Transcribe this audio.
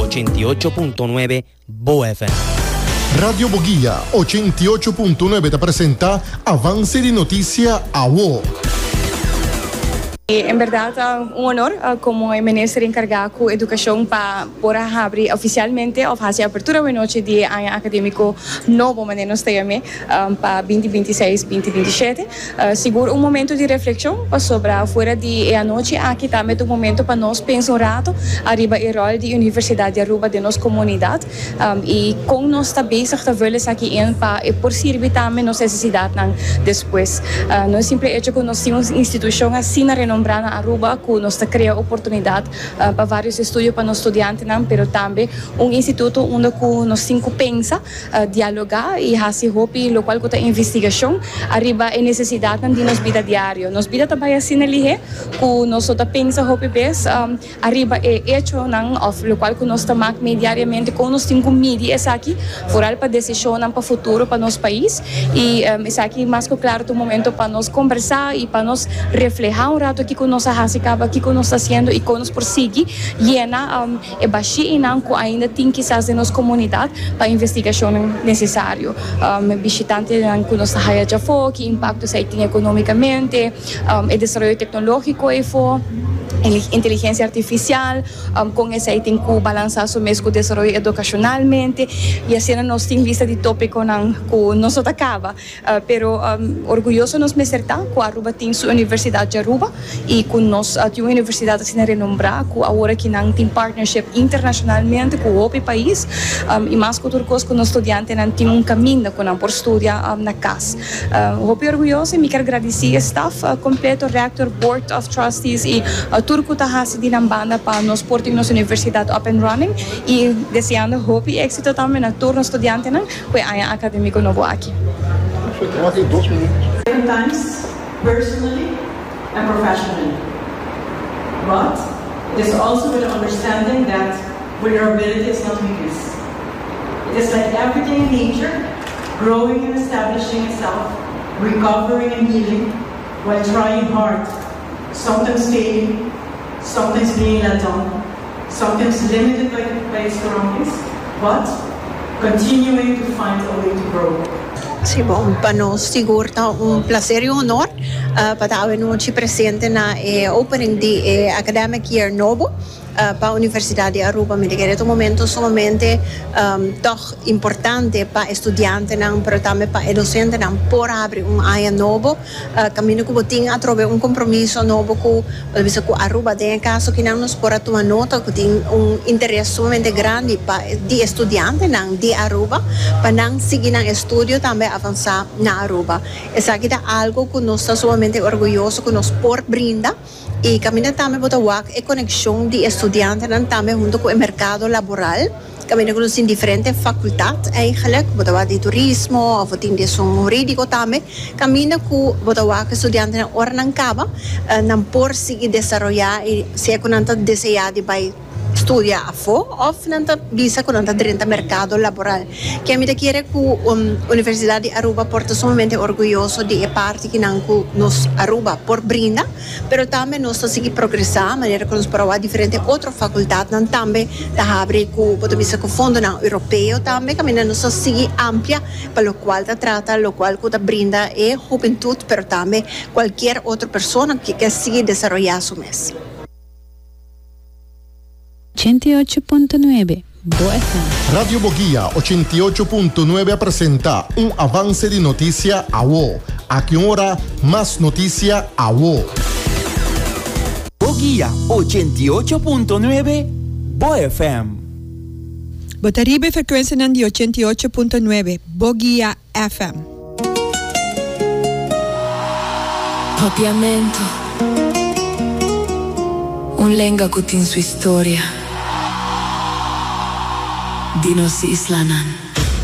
88.9 Bo FM. Radio Boguía 88.9 te presenta Avance de Noticia a WO. En verdad, un honor como ministro encargado de educación para abrir oficialmente o hacer apertura de noche de año académico nuevo menos para 2026-2027. Seguro un momento de reflexión sobre fuera de la noche aquí también un momento para nos pensar un rato arriba el rol de Universidad de Aruba de nuestra comunidad y con nos está bezig te willen aquí en para por servir también nos necesidad después. No es simple hecho que nos una institución así na renombrada Aruba que nos crea oportunidad para varios estudios para los estudiantes, pero también un instituto donde nos cinco pensa dialogar y hacer lo cual con investigación arriba en necesidad de nos vida diario. Nos vida también así en el que nosotros pensa arriba hecho lo cual nos tomamos diariamente con los cinco medios aquí foral para decisión para futuro para nuestro país y es aquí más que claro tu momento para nos conversar y para nos reflejar un rato aquí con nos acaba aqui que nós está haciendo e que nos persegue llena baixi que ainda tem quizás de nossa comunidade para investigação necessário visitante que nos está já foi que impacto se tem economicamente o desenvolvimento tecnológico e foi inteligência artificial com esse tem que balançar o mesmo desenvolvimento educacionalmente e assim nós temos lista de tópicos que nós acaba pero orgulhoso nos me certa que Aruba tem sua Universidade de Aruba e que nós tem uma universidade assim renombrada que agora que não tem partnership internacionalmente com o outro país e mais que outra coisa que os estudantes não têm caminho que não por estudar na casa eu estou orgulhoso e me quero agradecer ao staff completo, rector, board of trustees e turco tá de banda para nos portar nossa universidade up and running e desejando hope e éxito também na turno estudante que é acadêmico novo aqui. Sometimes personally and professionally, but it is also with understanding that vulnerability is not weakness. It is like everything in nature, growing and establishing itself, recovering and healing while trying hard, sometimes failing, sometimes being let down, sometimes limited by its surroundings, but continuing to find a way to grow. Sì, para nós siguro um prazer e honor para estar hoje presente na opening de academic year novo para a Universidade de Aruba. Me digo, é um momento somente toch importante para estudantes, mas também para docentes, por abrir área novo, caminho que tem a través compromisso novo com Aruba. Tem caso que não nos pode tomar nota que tem interesse somente grande para de estudantes de Aruba, para não seguir no estudo também avançar na Aruba. Essa aqui é algo que nós estamos somente orgulhosos que nos por brinda. E caminha também para a conexão de estudantes também junto com o mercado laboral. Caminha com em diferentes faculdades, eigenlijk, de turismo, ou de jurídico também. Caminha com os estudantes na hora não acaba, não por seguir desenvolver e se é que não desejado para studia a fo of nanta bisa con nanta direnta mercado laboral que mi quiere ku Universidade de Aruba porta somente orgulhoso de parte que nanku nos Aruba por brinda pero também nós seguir progressar maneira que nos prova diferente outra faculdade nan também da abre ku poto bisa ku fundo nan europeu também caminha nós seguir amplia para lo qual ta trata lo qual ku ta brinda e juventude pero também qualquer outra pessoa que quer seguir desenvolver su mes. 88.9 Bo FM. Radio Boguía 88.9 presenta un avance de noticia a WO. Aquí ahora más noticia a WO. Boguía 88.9 Bo FM. Botaribe frequenza di 88.9 Boguía FM. Papiamento. Un lenga in sua storia. Dinos Islanan.